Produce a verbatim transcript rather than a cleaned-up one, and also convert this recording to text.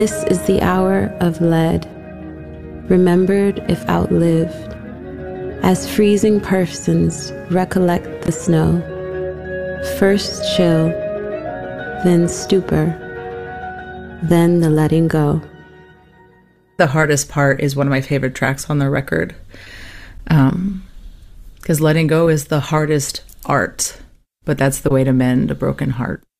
This is the hour of lead, remembered if outlived, as freezing persons recollect the snow. First chill, then stupor, then the letting go. The hardest part is one of my favorite tracks on the record, um, because letting go is the hardest art, but that's the way to mend a broken heart.